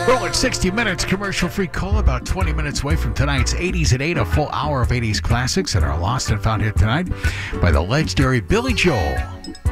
Well, it's 60 minutes commercial-free cola, about 20 minutes away from tonight's 80s at 8, a full hour of 80s classics that are lost and found here tonight by the legendary Billy Joel.